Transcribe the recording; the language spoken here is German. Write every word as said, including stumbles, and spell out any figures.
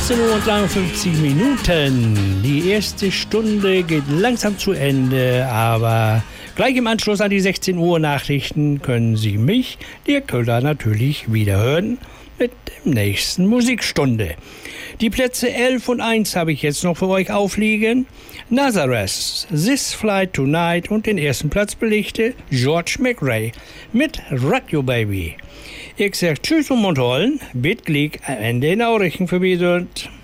fünfzehn Uhr und dreiundfünfzig Minuten. Die erste Stunde geht langsam zu Ende, aber gleich im Anschluss an die sechzehn Uhr Nachrichten können Sie mich, der Köhler, natürlich wiederhören mit der nächsten Musikstunde. Die Plätze elf und eins habe ich jetzt noch für euch aufliegen. Nazareth, This Flight Tonight und den ersten Platz belegte George McRae mit Rock You Baby. Ich sag Tschüss und Mundhollen, bitte Glück am Ende in Aurichen verbieten.